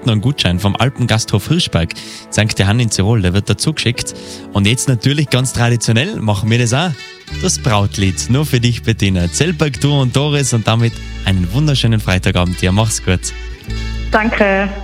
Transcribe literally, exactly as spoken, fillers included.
noch einen Gutschein vom Alpengasthof Hirschberg, Sankt Johann in Tirol, der wird dazu geschickt. Und jetzt natürlich ganz traditionell machen wir das auch. Das Brautlied, nur für dich, Bettina. Zellberg, du und Doris und damit einen wunderschönen Freitagabend dir. Mach's gut. Danke.